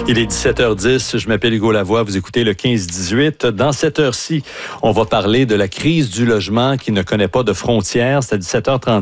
Il est 17h10, je m'appelle Hugo Lavoie, vous écoutez le 15-18. Dans cette heure-ci, on va parler de la crise du logement qui ne connaît pas de frontières. C'est à 17h30.